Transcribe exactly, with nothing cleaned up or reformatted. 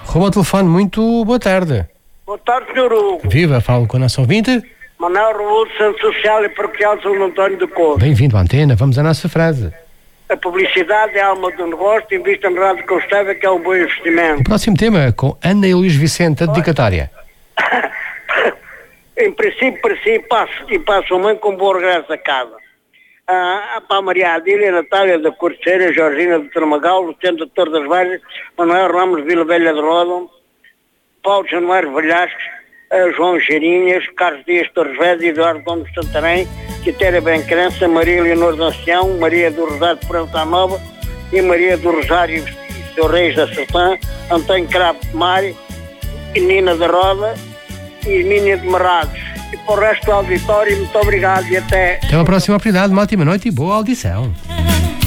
Roubou o telefone, muito boa tarde. Boa tarde, senhor Hugo. Viva, falo com a nossa ouvinte. Manuel Raul, Centro Social e Paroquial São António do Couto. Bem-vindo à antena, vamos à nossa frase. A publicidade é a alma do negócio, invista no rádio constava que é um bom investimento. O próximo tema com Ana e Luís Vicente, a dedicatória. Em princípio, para si, passo, e para a sua mãe com bom regresso a casa. Ah, para a Maria Adília, Natália da Corteira, Georgina de Tramagal, Luciano de Torre das Vargas, Manuel Ramos de Vila Velha de Roda, Paulo Januário Valhasques, uh, João Geirinhas, Carlos Dias Torres Vedras, Eduardo Gomes Santarém, Quitéria Bencrença, Maria Leonor de Ancião, Maria do Rosário de Pronta Nova e Maria do Rosário e Seu Reis da Sertã, Antônio Cravo de Mar, e Nina da Roda e Mínia de Marrados. E para o resto do auditório, muito obrigado e até... Até uma próxima oportunidade, uma ótima noite e boa audição.